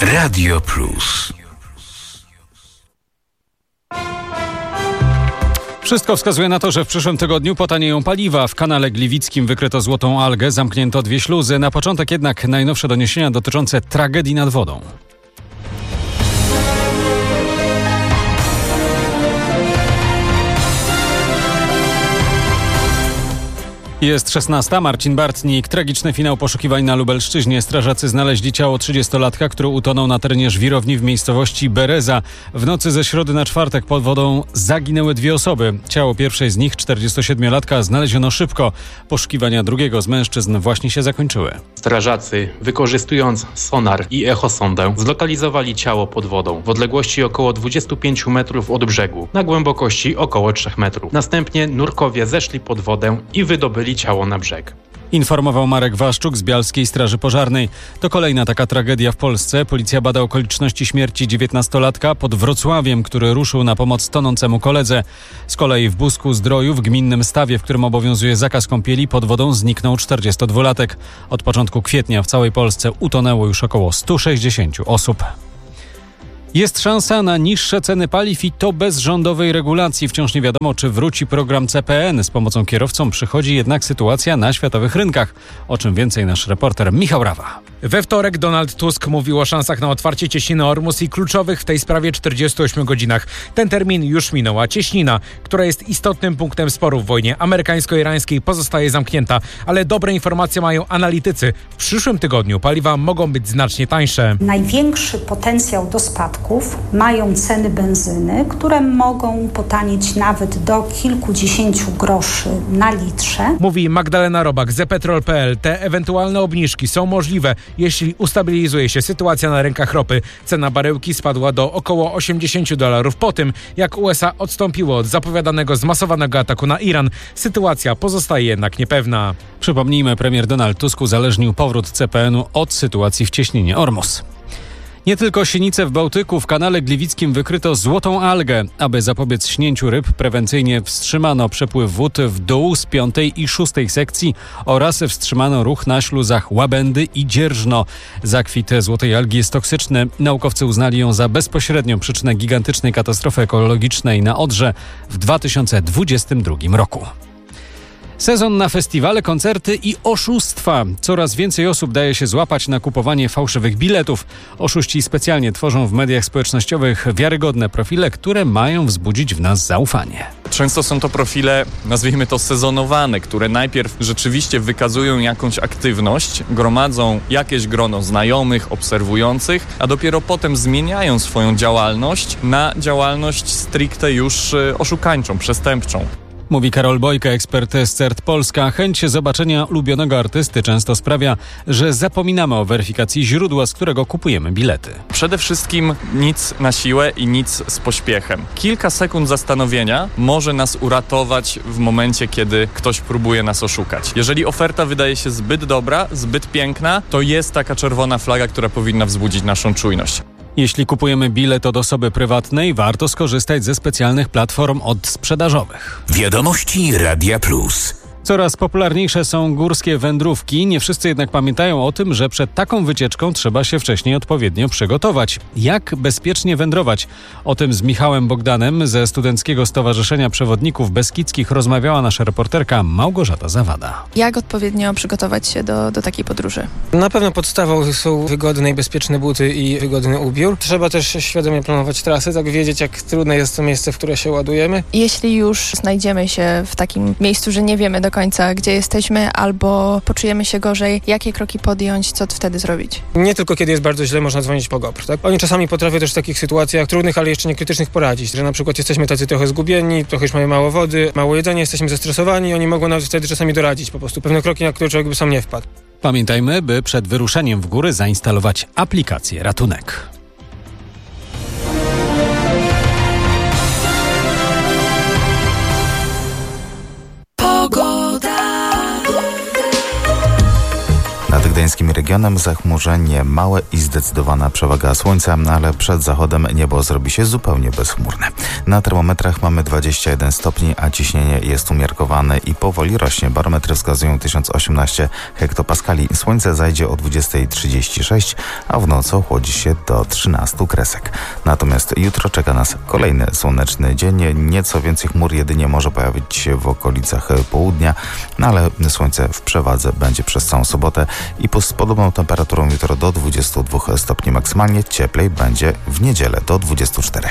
Radio Plus. Wszystko wskazuje na to, że w przyszłym tygodniu potanieją paliwa. W kanale Gliwickim wykryto złotą algę, zamknięto 2 śluzy. Na początek jednak najnowsze doniesienia dotyczące tragedii nad wodą. Jest 16. Marcin Bartnik. Tragiczny finał poszukiwań na Lubelszczyźnie. Strażacy znaleźli ciało 30-latka, który utonął na terenie żwirowni w miejscowości Bereza. W nocy ze środy na czwartek pod wodą zaginęły 2 osoby. Ciało pierwszej z nich, 47-latka, znaleziono szybko. Poszukiwania drugiego z mężczyzn właśnie się zakończyły. Strażacy, wykorzystując sonar i echosondę, zlokalizowali ciało pod wodą w odległości około 25 metrów od brzegu, na głębokości około 3 metrów. Następnie nurkowie zeszli pod wodę i wydobyli ciało na brzeg. Informował Marek Waszczuk z Bialskiej Straży Pożarnej. To kolejna taka tragedia w Polsce. Policja bada okoliczności śmierci 19-latka pod Wrocławiem, który ruszył na pomoc tonącemu koledze. Z kolei w Busku-Zdroju, w gminnym Stawie, w którym obowiązuje zakaz kąpieli, pod wodą zniknął 42-latek. Od początku kwietnia w całej Polsce utonęło już około 160 osób. Jest szansa na niższe ceny paliw i to bez rządowej regulacji. Wciąż nie wiadomo, czy wróci program CPN. Z pomocą kierowcom przychodzi jednak sytuacja na światowych rynkach. O czym więcej nasz reporter Michał Rawa. We wtorek Donald Tusk mówił o szansach na otwarcie cieśniny Ormus i kluczowych w tej sprawie 48 godzinach. Ten termin już minął, a cieśnina, która jest istotnym punktem sporu w wojnie amerykańsko-irańskiej, pozostaje zamknięta. Ale dobre informacje mają analitycy. W przyszłym tygodniu paliwa mogą być znacznie tańsze. Największy potencjał do spadków mają ceny benzyny, które mogą potanieć nawet do kilkudziesięciu groszy na litrze. Mówi Magdalena Robak z ePetrol.pl. Te ewentualne obniżki są możliwe, jeśli ustabilizuje się sytuacja na rynkach ropy. Cena baryłki spadła do około $80 po tym, jak USA odstąpiło od zapowiadanego zmasowanego ataku na Iran. Sytuacja pozostaje jednak niepewna. Przypomnijmy, premier Donald Tusk uzależnił powrót CPN-u od sytuacji w cieśninie Ormus. Nie tylko sinice w Bałtyku, w kanale Gliwickim wykryto złotą algę. Aby zapobiec śnięciu ryb, prewencyjnie wstrzymano przepływ wód w dół z 5. i 6. sekcji oraz wstrzymano ruch na śluzach Łabędy i Dzierżno. Zakwit złotej algi jest toksyczny. Naukowcy uznali ją za bezpośrednią przyczynę gigantycznej katastrofy ekologicznej na Odrze w 2022 roku. Sezon na festiwale, koncerty i oszustwa. Coraz więcej osób daje się złapać na kupowanie fałszywych biletów. Oszuści specjalnie tworzą w mediach społecznościowych wiarygodne profile, które mają wzbudzić w nas zaufanie. Często są to profile, nazwijmy to sezonowane, które najpierw rzeczywiście wykazują jakąś aktywność, gromadzą jakieś grono znajomych, obserwujących, a dopiero potem zmieniają swoją działalność na działalność stricte już oszukańczą, przestępczą. Mówi Karol Bojka, ekspert z CERT Polska. Chęć zobaczenia ulubionego artysty często sprawia, że zapominamy o weryfikacji źródła, z którego kupujemy bilety. Przede wszystkim nic na siłę i nic z pośpiechem. Kilka sekund zastanowienia może nas uratować w momencie, kiedy ktoś próbuje nas oszukać. Jeżeli oferta wydaje się zbyt dobra, zbyt piękna, to jest taka czerwona flaga, która powinna wzbudzić naszą czujność. Jeśli kupujemy bilet od osoby prywatnej, warto skorzystać ze specjalnych platform odsprzedażowych. Wiadomości Radia Plus. Coraz popularniejsze są górskie wędrówki. Nie wszyscy jednak pamiętają o tym, że przed taką wycieczką trzeba się wcześniej odpowiednio przygotować. Jak bezpiecznie wędrować? O tym z Michałem Bogdanem ze Studenckiego Stowarzyszenia Przewodników Beskidzkich rozmawiała nasza reporterka Małgorzata Zawada. Jak odpowiednio przygotować się do takiej podróży? Na pewno podstawą są wygodne i bezpieczne buty i wygodny ubiór. Trzeba też świadomie planować trasy, tak wiedzieć, jak trudne jest to miejsce, w które się ładujemy. Jeśli już znajdziemy się w takim miejscu, że nie wiemy do końca, gdzie jesteśmy, albo poczujemy się gorzej, jakie kroki podjąć, co wtedy zrobić? Nie tylko kiedy jest bardzo źle, można dzwonić po GOPR, tak? Oni czasami potrafią też w takich sytuacjach trudnych, ale jeszcze nie krytycznych poradzić, że na przykład jesteśmy tacy trochę zgubieni, trochę już mamy mało wody, mało jedzenia, jesteśmy zestresowani i oni mogą nawet wtedy czasami doradzić po prostu pewne kroki, na które człowiek by sam nie wpadł. Pamiętajmy, by przed wyruszeniem w góry zainstalować aplikację Ratunek. Nad amerykańskim regionem zachmurzenie małe i zdecydowana przewaga słońca, ale przed zachodem niebo zrobi się zupełnie bezchmurne. Na termometrach mamy 21 stopni, a ciśnienie jest umiarkowane i powoli rośnie. Barometry wskazują 1018 hektopaskali. Słońce zajdzie o 20:36, a w nocy ochłodzi się do 13 kresek. Natomiast jutro czeka nas kolejny słoneczny dzień. Nieco więcej chmur jedynie może pojawić się w okolicach południa, ale słońce w przewadze będzie przez całą sobotę i z podobną temperaturą jutro do 22 stopni maksymalnie. Cieplej będzie w niedzielę do 24.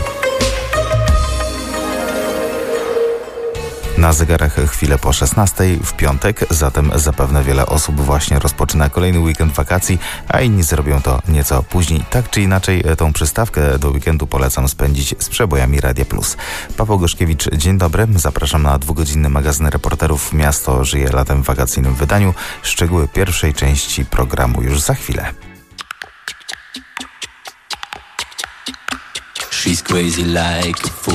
Na zegarach chwilę po 16 w piątek, zatem zapewne wiele osób właśnie rozpoczyna kolejny weekend wakacji, a inni zrobią to nieco później. Tak czy inaczej, tą przystawkę do weekendu polecam spędzić z przebojami Radia Plus. Paweł Goszkiewicz, dzień dobry. Zapraszam na 2-godzinny magazyn reporterów Miasto żyje latem w wakacyjnym wydaniu. Szczegóły pierwszej części programu już za chwilę. She's crazy like a fool.